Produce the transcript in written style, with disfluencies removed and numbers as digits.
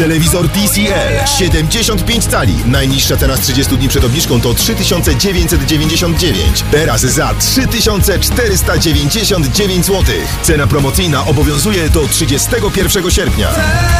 Telewizor TCL 75 cali. Najniższa cena z 30 dni przed obniżką to 3999. Teraz za 3499 zł. Cena promocyjna obowiązuje do 31 sierpnia.